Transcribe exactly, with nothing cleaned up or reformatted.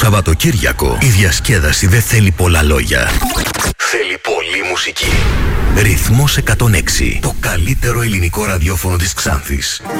Σαββατοκύριακο η διασκέδαση δεν θέλει πολλά λόγια. Θέλει πολλή μουσική. Ρυθμός εκατόν έξι. Το καλύτερο ελληνικό ραδιόφωνο της Ξάνθης.